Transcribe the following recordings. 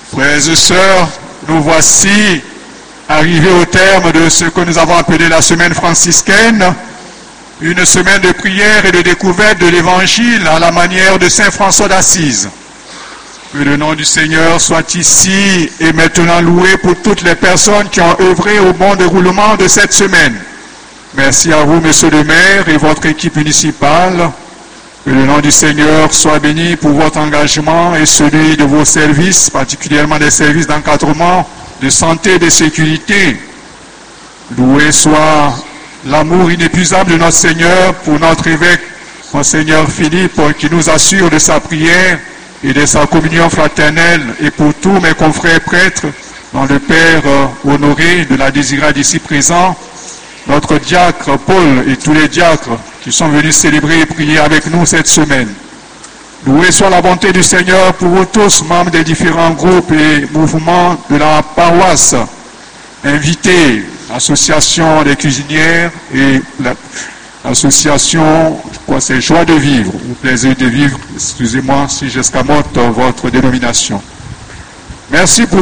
Frères et sœurs, nous voici arrivés au terme de ce que nous avons appelé la semaine franciscaine, une semaine de prière et de découverte de l'Évangile à la manière de Saint François d'Assise. Que le nom du Seigneur soit ici et maintenant loué pour toutes les personnes qui ont œuvré au bon déroulement de cette semaine. Merci à vous, Monsieur le maire et votre équipe municipale. Que le nom du Seigneur soit béni pour votre engagement et celui de vos services, particulièrement des services d'encadrement, de santé et de sécurité. Loué soit l'amour inépuisable de notre Seigneur pour notre évêque, Monseigneur Philippe, qui nous assure de sa prière et de sa communion fraternelle, et pour tous mes confrères prêtres, dont le Père Honoré de la Désirade ici présent, notre diacre Paul et tous les diacres qui sont venus célébrer et prier avec nous cette semaine. Loué soit la bonté du Seigneur pour vous tous, membres des différents groupes et mouvements de la paroisse, invités, l'association des cuisinières et l'association, c'est Joie de vivre, ou plaisir de vivre, excusez-moi si j'escamote votre dénomination. Merci pour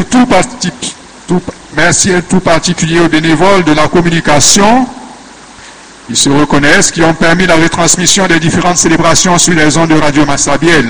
merci tout particulier aux bénévoles de la communication. Ils se reconnaissent, qui ont permis la retransmission des différentes célébrations sur les ondes de Radio Massabielle.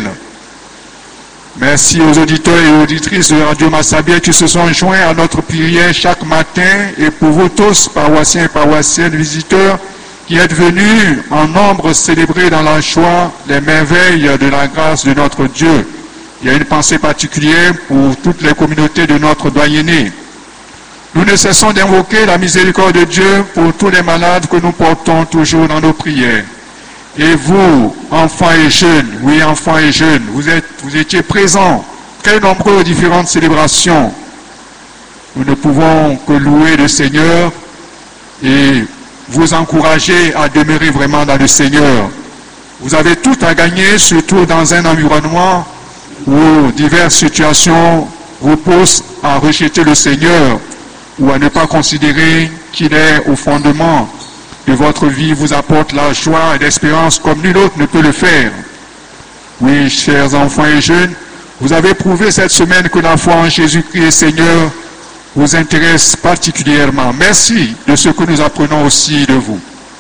Merci aux auditeurs et auditrices de Radio Massabielle qui se sont joints à notre prière chaque matin, et pour vous tous, paroissiens et paroissiennes, visiteurs, qui êtes venus en nombre célébrer dans la joie les merveilles de la grâce de notre Dieu. Il y a une pensée particulière pour toutes les communautés de notre doyenné. Nous ne cessons d'invoquer la miséricorde de Dieu pour tous les malades que nous portons toujours dans nos prières. Et vous, enfants et jeunes, oui, enfants et jeunes, vous étiez présents, très nombreux aux différentes célébrations. Nous ne pouvons que louer le Seigneur et vous encourager à demeurer vraiment dans le Seigneur. Vous avez tout à gagner, surtout dans un environnement où diverses situations vous poussent à rejeter le Seigneur ou à ne pas considérer qu'il est au fondement de votre vie, vous apporte la joie et l'espérance comme nul autre ne peut le faire. Oui, chers enfants et jeunes, vous avez prouvé cette semaine que la foi en Jésus-Christ Seigneur vous intéresse particulièrement. Merci de ce que nous apprenons aussi de vous.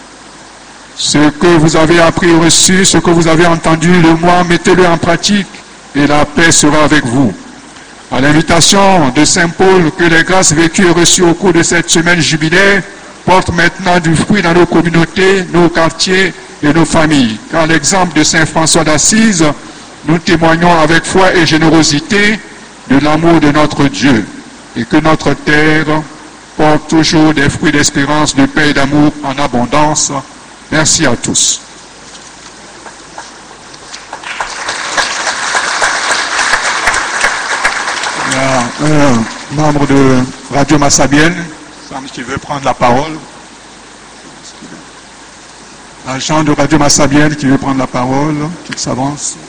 Ce que vous avez appris et reçu, ce que vous avez entendu de moi, mettez-le en pratique et la paix sera avec vous. À l'invitation de Saint Paul, que les grâces vécues et reçues au cours de cette semaine jubilaire portent maintenant du fruit dans nos communautés, nos quartiers et nos familles. Car l'exemple de Saint François d'Assise, nous témoignons avec foi et générosité de l'amour de notre Dieu. Et que notre terre porte toujours des fruits d'espérance, de paix et d'amour en abondance. Merci à tous. Il y a un membre de Radio Massabielle qui veut prendre la parole. L'agent de Radio Massabielle qui veut prendre la parole, qu'il s'avance.